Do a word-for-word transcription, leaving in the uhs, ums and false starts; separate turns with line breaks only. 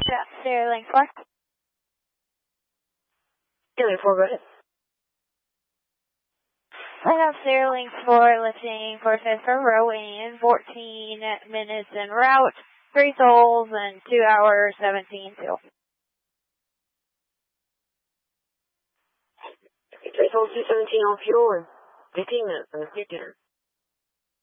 Yeah, zero link four.
Zero link four, go ahead.
I have zero link four lifting for fifth for rowing, fourteen minutes en route, three souls, and two hours, seventeen two.
three souls, two seventeen on fuel, and fifteen minutes in the future.